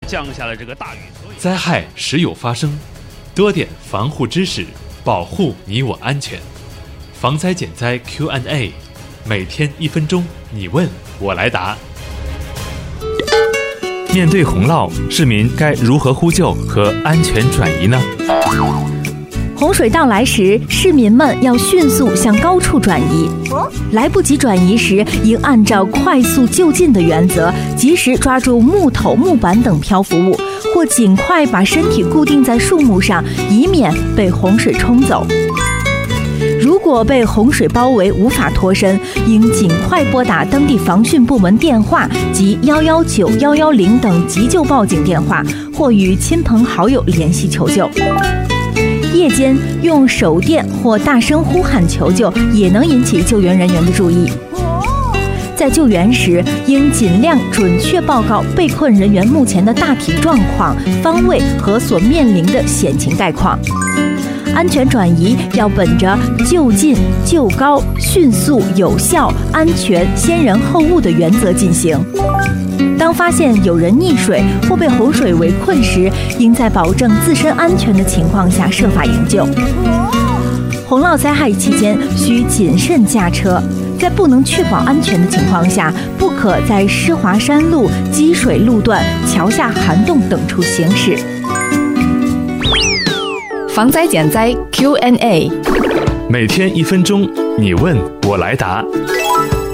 降下了这个大雨， 灾害时有发生，多点防护知识，保护你我安全。防灾减灾 Q&A， 每天1分钟，你问我来答。面对洪涝，市民该如何呼救和安全转移呢？ 洪水到来时，市民们要迅速向高处转移。来不及转移时，应按照快速就近的原则，及时抓住木头、木板等漂浮物，或尽快把身体固定在树木上，以免被洪水冲走。如果被洪水包围无法脱身，应尽快拨打当地防汛部门电话及119、110等急救报警电话，或与亲朋好友联系求救。夜间用手电或大声呼喊求救，也能引起救援人员的注意。在救援时，应尽量准确报告被困人员目前的大体状况、方位和所面临的险情概况。安全转移要本着就近、就高、迅速、有效、安全、先人后物的原则进行。当发现有人溺水或被洪水围困时，应在保证自身安全的情况下设法营救。洪涝灾害期间需谨慎驾车，在不能确保安全的情况下，不可在湿滑山路、积水路段、桥下涵洞等处行驶。 防灾减灾 Q&A， 每天1分钟，你问我来答。